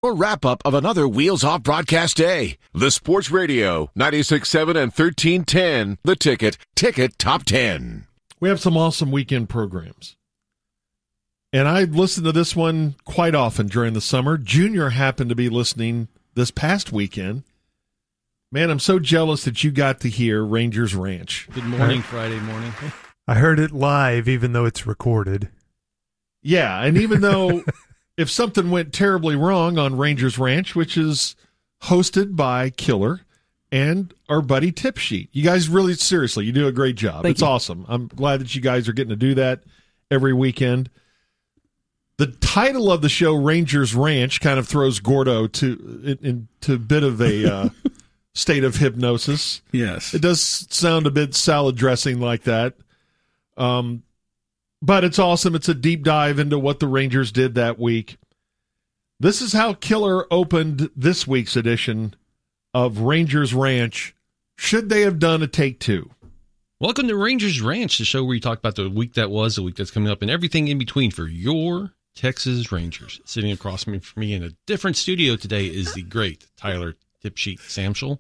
or wrap-up of another Wheels Off broadcast day. The Sports Radio, 96.7 and 1310. The Ticket Top 10. We have some awesome weekend programs. And I listened to this one quite often during the summer. Junior happened to be listening this past weekend. Man, I'm so jealous that you got to hear Rangers Ranch. Good morning, Friday morning. I heard it live, even though it's recorded. Yeah, and even though if something went terribly wrong on Rangers Ranch, which is hosted by Killer and our buddy Tip Sheet. You guys really, seriously, you do a great job. It's awesome. I'm glad that you guys are getting to do that every weekend. The title of the show, Rangers Ranch, kind of throws Gordo into a bit of a state of hypnosis. Yes. It does sound a bit salad dressing like that. But it's awesome. It's a deep dive into what the Rangers did that week. This is how Killer opened this week's edition of Rangers Ranch. Should they have done a take two? Welcome to Rangers Ranch, the show where you talk about the week that was, the week that's coming up, and everything in between for your Texas Rangers. Sitting across from me in a different studio today is the great Tyler Tipsheet Samschel.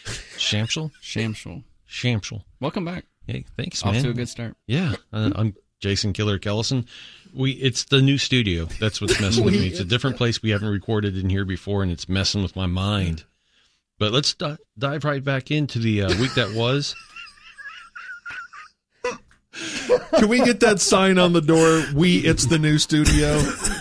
Shamschel. Welcome back. Hey, thanks, man. Off to a good start. Yeah, I'm Jason Killer Kellison. It's the new studio. That's what's messing with me. It's a different place we haven't recorded in here before, and it's messing with my mind. But let's dive right back into the week that was. Can we get that sign on the door? It's the new studio.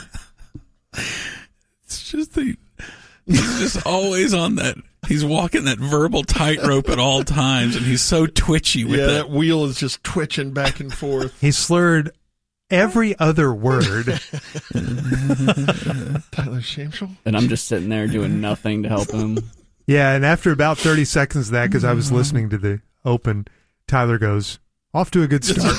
It's just he's just always on that. He's walking that verbal tightrope at all times, and he's so twitchy with that wheel is just twitching back and forth. He slurred every other word. Tyler Shamschel? And I'm just sitting there doing nothing to help him. Yeah, and after about 30 seconds of that, because I was listening to the open, Tyler goes, off to a good start.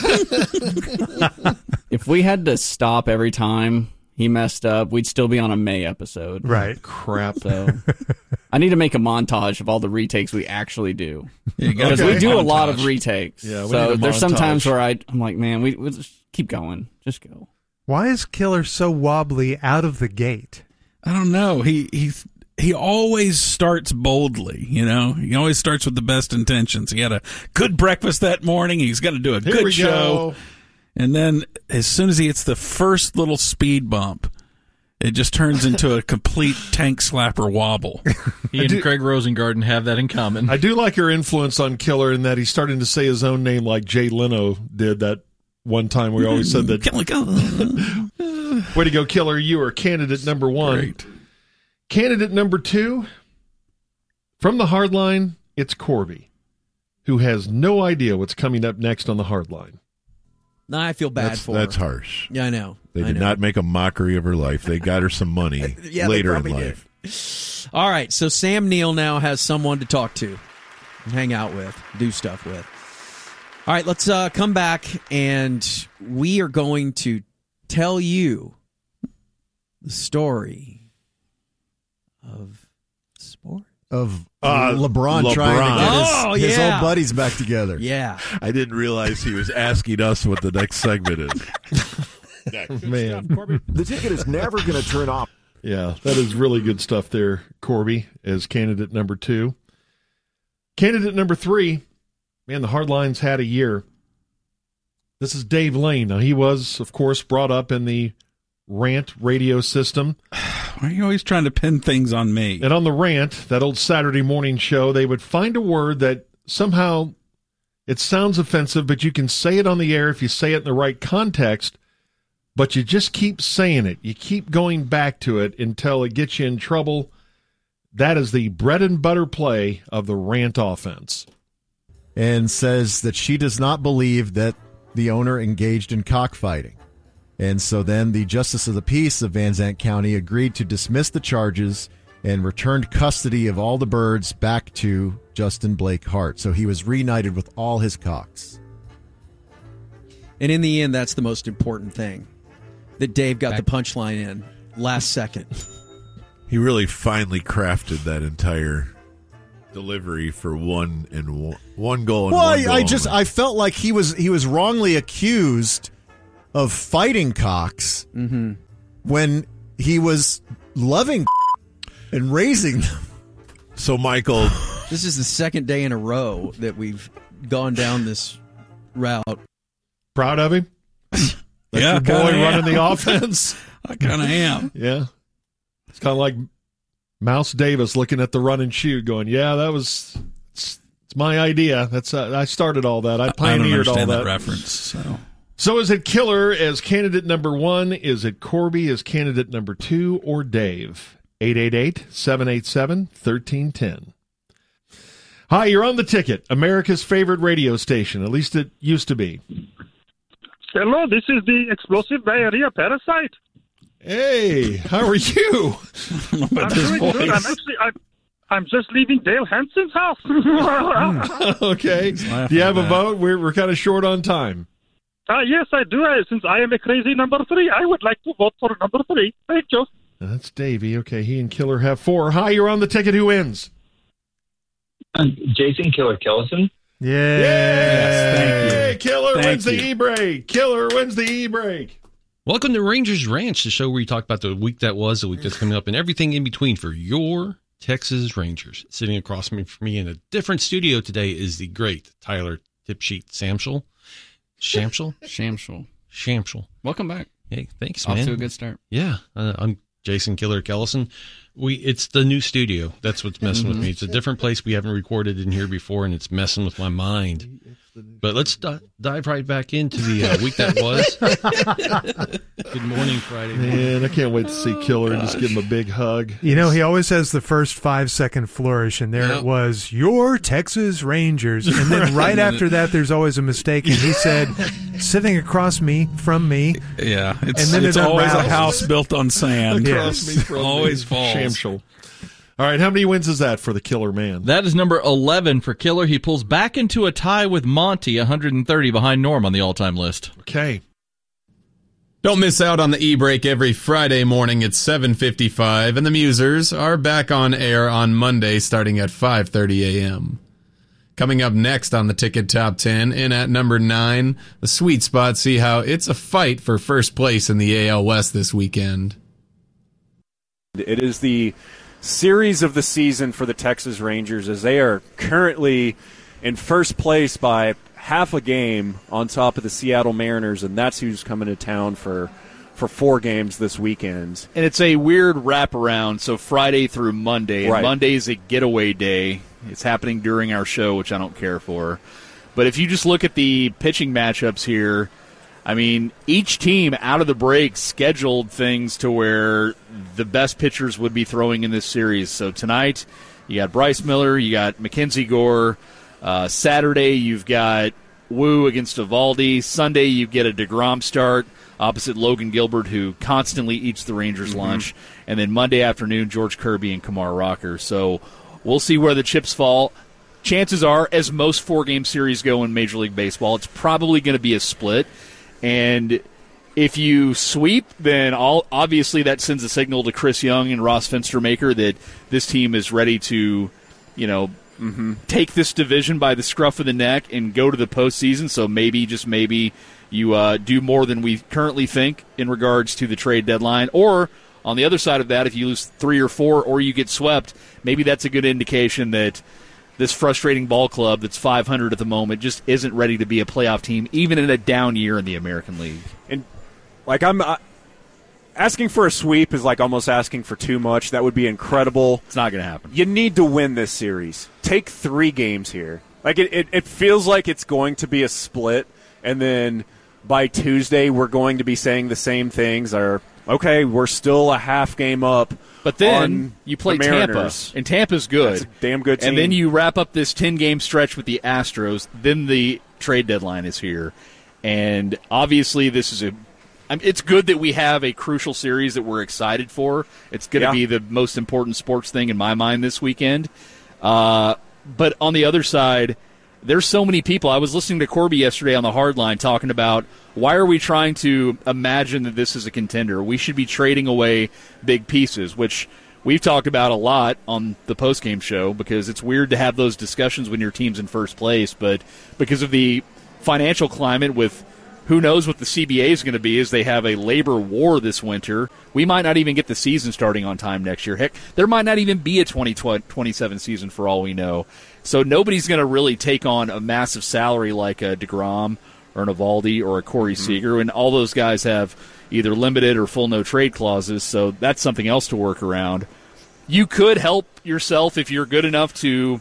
If we had to stop every time he messed up, we'd still be on a May episode. Right. Crap. So I need to make a montage of all the retakes we actually do. Because we do a lot of retakes. Yeah, so there's some times where I'm like, man, we just keep going. Just go. Why is Killer so wobbly out of the gate? I don't know. He always starts boldly, you know. He always starts with the best intentions. He had a good breakfast that morning. He's got to do a good show. And then as soon as he hits the first little speed bump, it just turns into a complete tank slapper wobble. He and Craig Rosengarten have that in common. I do like your influence on Killer in that he's starting to say his own name like Jay Leno did that one time. We always said that. Way to go, Killer. You are candidate number one. Great. Candidate number two, from the hardline, it's Corby, who has no idea what's coming up next on the hardline. No, I feel bad for her. That's harsh. Yeah, I know. They did not make a mockery of her life. They got her some money later in life. Did. All right, so Sam Neill now has someone to talk to, hang out with, do stuff with. All right, let's come back, and we are going to tell you the story of sport. Of LeBron trying to get his old buddies back together. Yeah. I didn't realize he was asking us what the next segment is. Man. The Ticket is never going to turn off. Yeah, that is really good stuff there, Corby, as candidate number two. Candidate number three, man, the Hardlines had a year. This is Dave Lane. Now, he was, of course, brought up in the Rant radio system. Why are you always trying to pin things on me? And on the Rant, that old Saturday morning show, they would find a word that somehow it sounds offensive, but you can say it on the air if you say it in the right context, but you just keep saying it. You keep going back to it until it gets you in trouble. That is the bread and butter play of the Rant offense. And says that she does not believe that the owner engaged in cockfighting. And so then the Justice of the Peace of Van Zandt County agreed to dismiss the charges and returned custody of all the birds back to Justin Blake Hart. So he was reunited with all his cocks. And in the end, that's the most important thing, that Dave got the punchline in last second. He really finely crafted that entire delivery for one goal. Well, I felt like he was wrongly accused of fighting cocks when he was loving. and raising them. So, Michael, This is the second day in a row that we've gone down this route. Proud of him? That's Yeah, your boy kinda running am. the offense? I kind of am. Yeah. It's kind of like Mouse Davis looking at the run and shoot going, yeah, it's my idea. That's I started all that. I pioneered all I don't understand that. that reference. So is it Killer as candidate number 1? Is it Corby as candidate number 2? Or Dave? 888-787-1310. Hi, you're on the Ticket, America's favorite radio station. At least it used to be. Hello, this is the explosive diarrhea parasite. Hey, how are you? I'm doing good. I'm just leaving Dale Hansen's house. Okay. Do you have a vote? We're kind of short on time. Yes, I do. Since I am a crazy number 3, I would like to vote for number 3. Thank you. That's Davey. Okay, he and Killer have 4. Hi, you're on the Ticket. Who wins? Jason Killer Kellison. Yeah. Yes, thank you. Killer Thank wins the you. e-break. Killer wins the e-break. Welcome to Rangers Ranch, the show where we talk about the week that was, the week that's coming up, and everything in between for your Texas Rangers. Sitting across from me in a different studio today is the great Tyler Tipsheet Shamshel. Shamshel. Welcome back. Hey, thanks, Off man. to a good start. Yeah, I'm Jason Killer Kellison. It's the new studio. That's what's messing with me. It's a different place we haven't recorded in here before, and it's messing with my mind. But let's dive right back into the week that was. Good morning, Friday. Man, I can't wait to see Killer and just give him a big hug. You know, he always has the first 5-second flourish, and there it was, your Texas Rangers. And then right after that, there's always a mistake, and he said, sitting across from me. Yeah, and then it's it always a unravels. house built on sand. Across me from always me. falls. Shamshel. All right, how many wins is that for the Killer man? That is number 11 for Killer. He pulls back into a tie with Monty, 130 behind Norm on the all-time list. Okay. Don't miss out on the e-break every Friday morning at 7:55, and the Musers are back on air on Monday starting at 5:30 a.m. Coming up next on the Ticket Top 10, in at number 9, the Sweet Spot see how it's a fight for first place in the AL West this weekend. It is the series of the season for the Texas Rangers as they are currently in first place by half a game on top of the Seattle Mariners, and that's who's coming to town for 4 games this weekend. And it's a weird wraparound, so Friday through Monday. And Right. Monday's a getaway day. It's happening during our show, which I don't care for. But if you just look at the pitching matchups here, I mean, each team out of the break scheduled things to where the best pitchers would be throwing in this series. So tonight, you got Bryce Miller, you got Mackenzie Gore. Saturday, you've got Wu against Evaldi. Sunday, you get a DeGrom start opposite Logan Gilbert, who constantly eats the Rangers' lunch. And then Monday afternoon, George Kirby and Kumar Rocker. So we'll see where the chips fall. Chances are, as most 4-game series go in Major League Baseball, it's probably going to be a split. And if you sweep, then obviously that sends a signal to Chris Young and Ross Fenstermaker that this team is ready to, take this division by the scruff of the neck and go to the postseason. So maybe, just maybe, you do more than we currently think in regards to the trade deadline. Or on the other side of that, if you lose 3 or 4 or you get swept, maybe that's a good indication that this frustrating ball club that's 500 at the moment just isn't ready to be a playoff team, even in a down year in the American League. And I'm asking for a sweep is like almost asking for too much. That would be incredible. It's not going to happen. You need to win this series. Take 3 games here. Like it feels like it's going to be a split, and then by Tuesday we're going to be saying the same things. Okay, we're still a half game up. But then you play the Tampa, and Tampa's good. That's a damn good team. And then you wrap up this 10-game stretch with the Astros. Then the trade deadline is here. And obviously this is it's good that we have a crucial series that we're excited for. It's going to be the most important sports thing in my mind this weekend. But on the other side, there's so many people. I was listening to Corby yesterday on the Hardline talking about why are we trying to imagine that this is a contender? We should be trading away big pieces, which we've talked about a lot on the postgame show because it's weird to have those discussions when your team's in first place. But because of the financial climate with who knows what the CBA is going to be as they have a labor war this winter. We might not even get the season starting on time next year. Heck, there might not even be a 2027 season for all we know. So nobody's going to really take on a massive salary like a DeGrom or an Eovaldi or a Corey Seager, and all those guys have either limited or full no-trade clauses, so that's something else to work around. You could help yourself if you're good enough to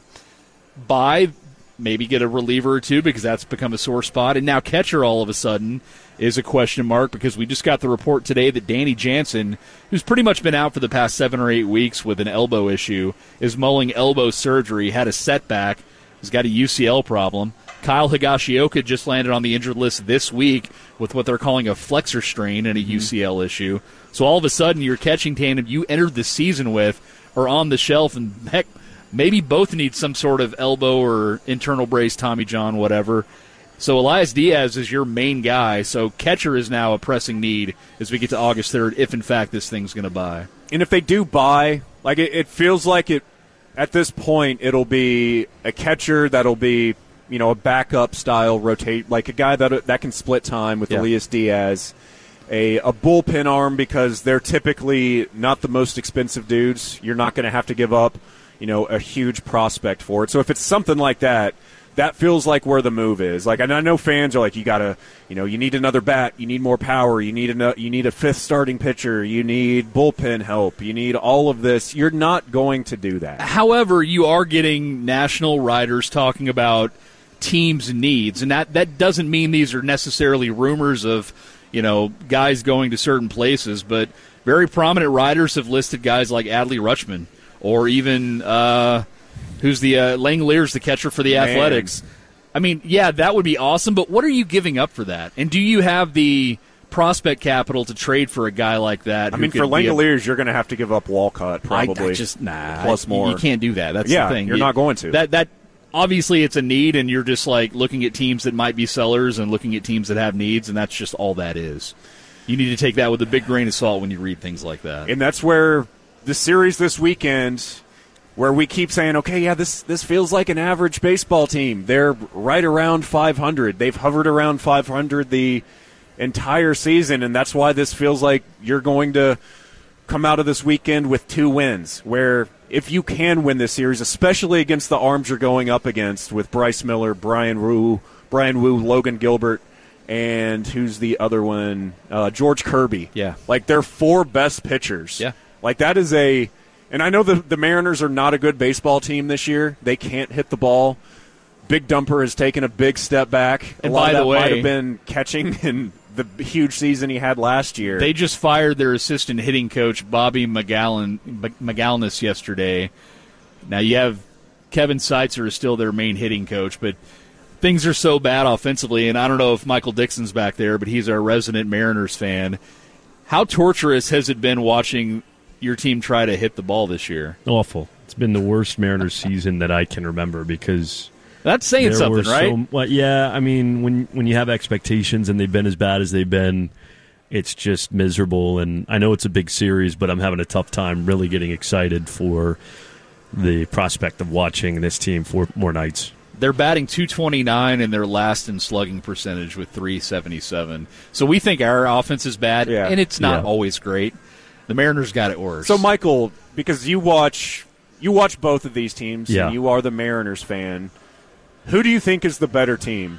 buy, maybe get a reliever or two, because that's become a sore spot. And now catcher all of a sudden is a question mark, because we just got the report today that Danny Jansen, who's pretty much been out for the past 7 or 8 weeks with an elbow issue, is mulling elbow surgery, had a setback, has got a UCL problem. Kyle Higashioka just landed on the injured list this week with what they're calling a flexor strain and a UCL issue. So all of a sudden, your catching tandem you entered the season with are on the shelf, and heck, maybe both need some sort of elbow or internal brace, Tommy John, whatever. So Elias Diaz is your main guy, so catcher is now a pressing need as we get to August 3rd, if in fact this thing's going to buy. And if they do buy, like it feels like it at this point, it'll be a catcher that'll be, you know, a backup style rotate, like a guy that can split time with Elias Diaz, a bullpen arm, because they're typically not the most expensive dudes. You're not going to have to give up, you know, a huge prospect for it. So if it's something like that, that feels like where the move is. Like, and I know fans are like, you gotta, you know, you need another bat, you need more power, you need a fifth starting pitcher, you need bullpen help, you need all of this. You're not going to do that. However, you are getting national writers talking about teams' needs, and that doesn't mean these are necessarily rumors of, you know, guys going to certain places, but very prominent writers have listed guys like Adley Rutschman, or even who's the Langoliers, the catcher for the Athletics. I mean, yeah, that would be awesome, but what are you giving up for that? And do you have the prospect capital to trade for a guy like that? I mean, for Langoliers, you're going to have to give up Walcott, probably. Plus more. You can't do that. That's the thing. You're not going to. That obviously, it's a need, and you're just like looking at teams that might be sellers and looking at teams that have needs, and that's just all that is. You need to take that with a big grain of salt when you read things like that. And that's where the series this weekend, where we keep saying, okay, yeah, this feels like an average baseball team. They're right around 500. They've hovered around 500 the entire season, and that's why this feels like you're going to come out of this weekend with 2 wins, where if you can win this series, especially against the arms you're going up against with Bryce Miller, Brian Wu, Logan Gilbert, and who's the other one? George Kirby. Yeah. Like, they're 4 best pitchers. Yeah. Like, that is a – and I know the Mariners are not a good baseball team this year. They can't hit the ball. Big Dumper has taken a big step back. And a lot by of the that way, might have been catching in the huge season he had last year. They just fired their assistant hitting coach, Bobby McGalnis, yesterday. Now, you have Kevin Seitzer is still their main hitting coach, but things are so bad offensively, and I don't know if Michael Dixon's back there, but he's our resident Mariners fan. How torturous has it been watching your team try to hit the ball this year? Awful. It's been the worst Mariners season that I can remember, because that's saying something, right? Well, yeah, I mean, when you have expectations and they've been as bad as they've been, it's just miserable. And I know it's a big series, but I'm having a tough time really getting excited for the prospect of watching this team for more nights. They're batting .229 and they're last in slugging percentage with .377. So we think our offense is bad, and it's not always great. The Mariners got it worse. So, Michael, because you watch both of these teams, and you are the Mariners fan, who do you think is the better team?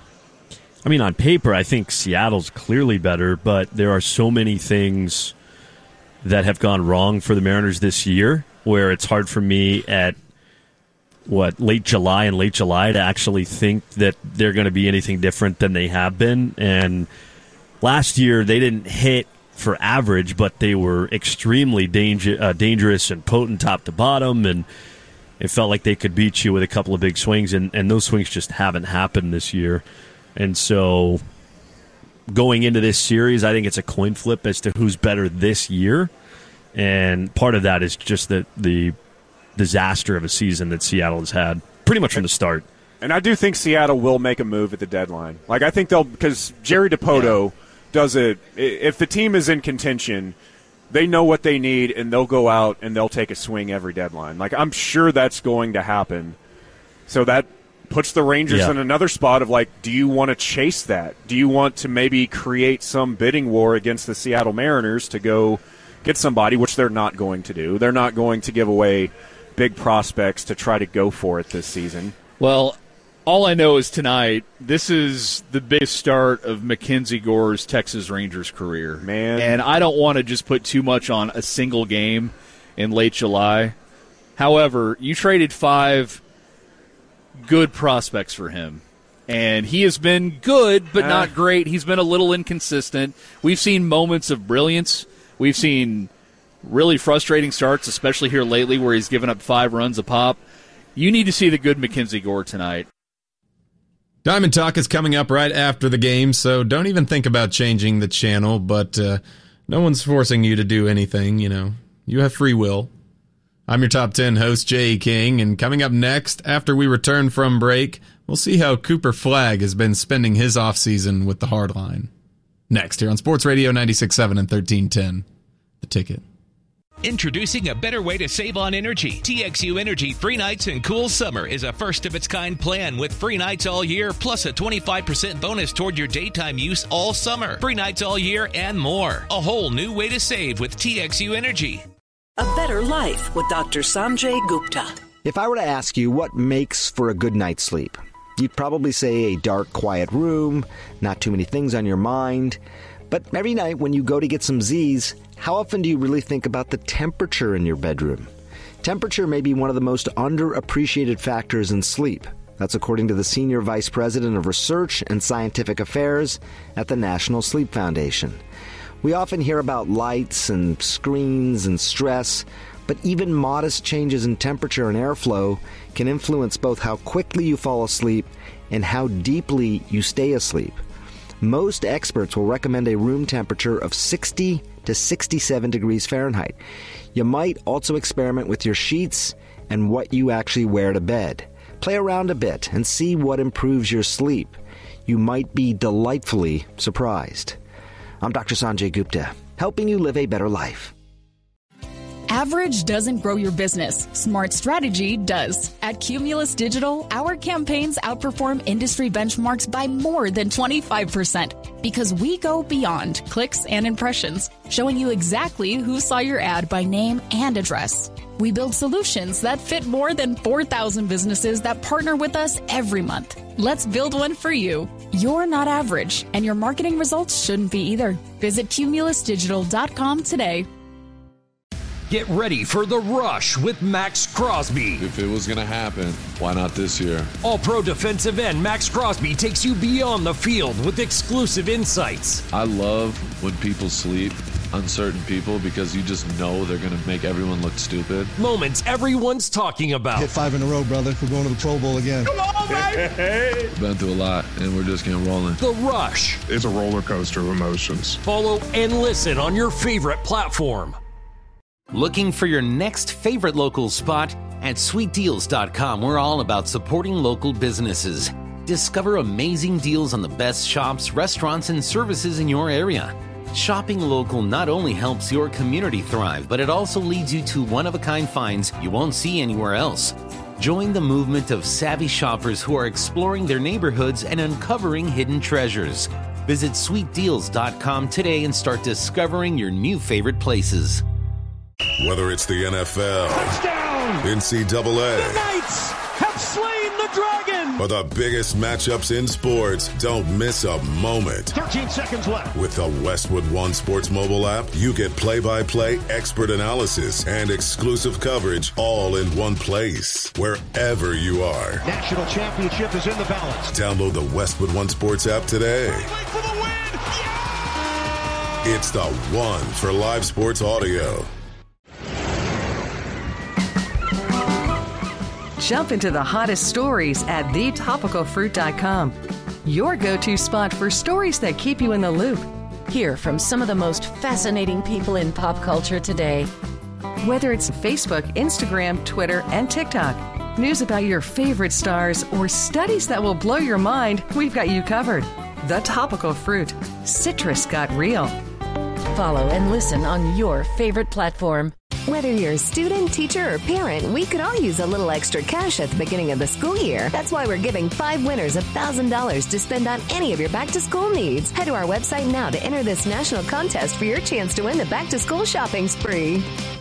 I mean, on paper, I think Seattle's clearly better, but there are so many things that have gone wrong for the Mariners this year where it's hard for me at late July to actually think that they're going to be anything different than they have been. And last year, they didn't hit for average, but they were extremely dangerous and potent top to bottom, and it felt like they could beat you with a couple of big swings, and those swings just haven't happened this year. And so going into this series, I think it's a coin flip as to who's better this year, and part of that is just the disaster of a season that Seattle has had pretty much from the start. And I do think Seattle will make a move at the deadline. Like, I think they'll, because Jerry DiPoto does it. If the team is in contention, they know what they need, and they'll go out and they'll take a swing every deadline. Like, I'm sure that's going to happen. So that puts the Rangers in another spot of, like, do you want to chase that? Do you want to maybe create some bidding war against the Seattle Mariners to go get somebody, which they're not going to do. They're not going to give away big prospects to try to go for it this season. Well, all I know is tonight, this is the biggest start of Mackenzie Gore's Texas Rangers career. Man. And I don't want to just put too much on a single game in late July. However, you traded 5 good prospects for him. And he has been good, but not great. He's been a little inconsistent. We've seen moments of brilliance. We've seen really frustrating starts, especially here lately where he's given up 5 runs a pop. You need to see the good Mackenzie Gore tonight. Diamond Talk is coming up right after the game, so don't even think about changing the channel, but no one's forcing you to do anything, you know. You have free will. I'm your Top 10 host, Jay King, and coming up next, after we return from break, we'll see how Cooper Flagg has been spending his offseason with the Hardline. Next, here on Sports Radio 96.7 and 1310, The Ticket. Introducing a better way to save on energy. TXU Energy Free Nights and Cool Summer is a first-of-its-kind plan with free nights all year, plus a 25% bonus toward your daytime use all summer. Free nights all year and more. A whole new way to save with TXU Energy. A better life with Dr. Sanjay Gupta. If I were to ask you what makes for a good night's sleep, you'd probably say a dark, quiet room, not too many things on your mind. But every night when you go to get some Z's, how often do you really think about the temperature in your bedroom? Temperature may be one of the most underappreciated factors in sleep. That's according to the Senior Vice President of Research and Scientific Affairs at the National Sleep Foundation. We often hear about lights and screens and stress, but even modest changes in temperature and airflow can influence both how quickly you fall asleep and how deeply you stay asleep. Most experts will recommend a room temperature of 60 to 67 degrees Fahrenheit. You might also experiment with your sheets and what you actually wear to bed. Play around a bit and see what improves your sleep. You might be delightfully surprised. I'm Dr. Sanjay Gupta, helping you live a better life. Average doesn't grow your business. Smart strategy does. At Cumulus Digital, our campaigns outperform industry benchmarks by more than 25% because we go beyond clicks and impressions, showing you exactly who saw your ad by name and address. We build solutions that fit more than 4,000 businesses that partner with us every month. Let's build one for you. You're not average, and your marketing results shouldn't be either. Visit cumulusdigital.com today. Get ready for The Rush with Max Crosby. If it was going to happen, why not this year? All-pro defensive end Max Crosby takes you beyond the field with exclusive insights. I love when people sleep, uncertain people, because you just know they're going to make everyone look stupid. Moments everyone's talking about. Hit 5 in a row, brother. We're going to the Pro Bowl again. Come on, baby! Been through a lot, and we're just getting rolling. The Rush. It's a roller coaster of emotions. Follow and listen on your favorite platform. Looking for your next favorite local spot? At sweetdeals.com, we're all about supporting local businesses. Discover amazing deals on the best shops, restaurants, and services in your area. Shopping local not only helps your community thrive, but it also leads you to one-of-a-kind finds you won't see anywhere else. Join the movement of savvy shoppers who are exploring their neighborhoods and uncovering hidden treasures. Visit sweetdeals.com today and start discovering your new favorite places. Whether it's the NFL, touchdown, NCAA, the Knights have slain the dragon, or the biggest matchups in sports, don't miss a moment. 13 seconds left. With the Westwood One Sports mobile app, you get play-by-play, expert analysis, and exclusive coverage all in one place, wherever you are. National championship is in the balance. Download the Westwood One Sports app today. For the win! Yeah! It's the one for live sports audio. Jump into the hottest stories at thetopicalfruit.com. Your go-to spot for stories that keep you in the loop. Hear from some of the most fascinating people in pop culture today. Whether it's Facebook, Instagram, Twitter, and TikTok, news about your favorite stars, or studies that will blow your mind, we've got you covered. The Topical Fruit. Citrus got real. Follow and listen on your favorite platform. Whether you're a student, teacher, or parent, we could all use a little extra cash at the beginning of the school year. That's why we're giving 5 winners $1,000 to spend on any of your back-to-school needs. Head to our website now to enter this national contest for your chance to win the back-to-school shopping spree.